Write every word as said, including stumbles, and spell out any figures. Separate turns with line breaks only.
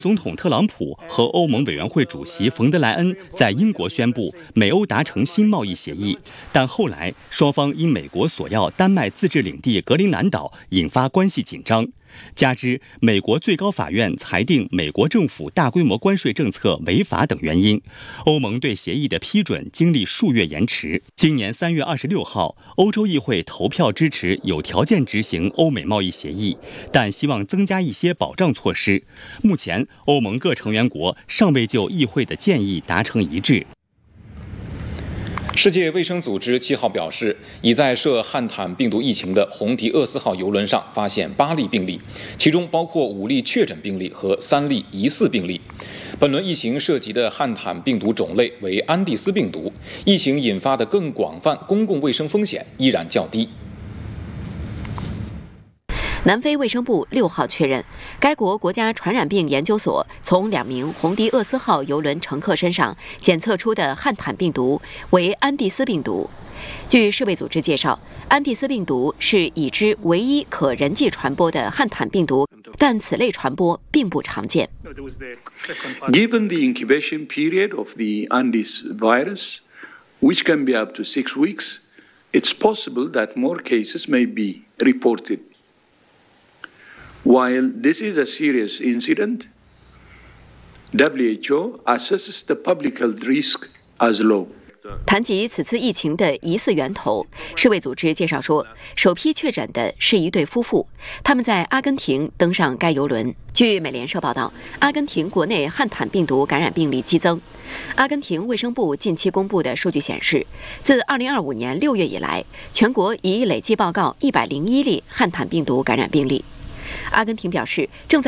总统特朗普和欧盟委员会主席冯德莱恩在英国宣布美欧达成新贸易协议，但后来双方因美国索要丹麦自治领地格陵兰岛，引发关系紧张。加之美国最高法院裁定美国政府大规模关税政策违法等原因，欧盟对协议的批准经历数月延迟。今年三月二十六号，欧洲议会投票支持有条件执行欧美贸易协议，但希望增加一些保障措施。目前，欧盟各成员国尚未就议会的建议达成一致。
世界卫生组织七号表示，已在涉汉坦病毒疫情的红迪厄斯号邮轮上发现八例病例，其中包括五例确诊病例和三例疑似病例。本轮疫情涉及的汉坦病毒种类为安第斯病毒，疫情引发的更广泛公共卫生风险依然较低。
南非卫生部六号确认，该国国家传染病研究所从两名红迪厄斯号邮轮乘客身上检测出的汉坦病毒为安第斯病毒。据世卫组织介绍，安第斯病毒是已知唯一可人际传播的汉坦病毒，但此类传播并不常见。
Given the incubation period of the Andes virus, which can be up to six weeks, it's possible that more cases may be reported.While this is a serious incident, W H O assesses the public health risk as low.
谈及此次疫情的疑似源头，世卫组织介绍说，首批确诊的是一对夫妇，他们在阿根廷登上该邮轮。据美联社报道，阿根廷国内汉坦病毒感染病例激增。阿根廷卫生部近期公布的数据显示，自二零二五年六月以来，全国已累计报告一百零一例汉坦病毒感染病例。阿根廷表示，正在